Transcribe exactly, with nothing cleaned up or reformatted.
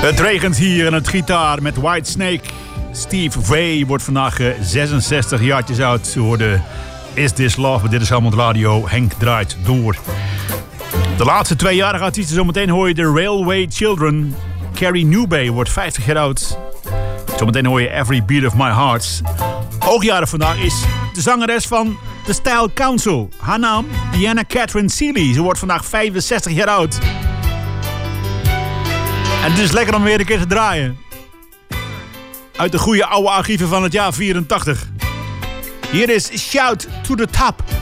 Het regent hier en het gitaar met Whitesnake. Steve Vai wordt vandaag zesenzestig jaartjes oud. Ze hoorden Is This Love, dit is Helmond Radio. Henk draait door. De laatste tweejarige artiesten, zometeen hoor je de Railway Children. Carrie Newby wordt vijftig jaar oud. Zometeen hoor je Every Beat of My Heart. Hoogjarig vandaag is de zangeres van The Style Council. Haar naam, Diana Catherine Seeley. Ze wordt vandaag vijfenzestig jaar oud. En het is lekker om weer een keer te draaien. Uit de goede oude archieven van het jaar vierentachtig. Hier is Shout to the Top.